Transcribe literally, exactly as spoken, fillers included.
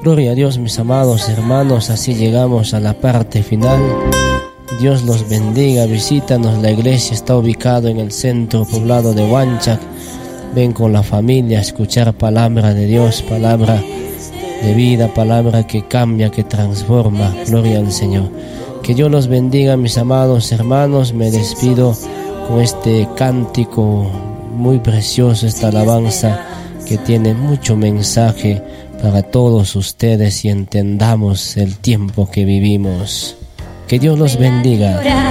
Gloria a Dios, mis amados hermanos, así llegamos a la parte final. Dios los bendiga, visítanos, la iglesia está ubicada en el centro poblado de Huanchac. Ven con la familia a escuchar palabra de Dios, palabra de vida, palabra que cambia, que transforma. Gloria al Señor. Que Dios los bendiga, mis amados hermanos. Me despido con este cántico muy precioso, esta alabanza que tiene mucho mensaje para todos ustedes y entendamos el tiempo que vivimos. Que Dios los bendiga.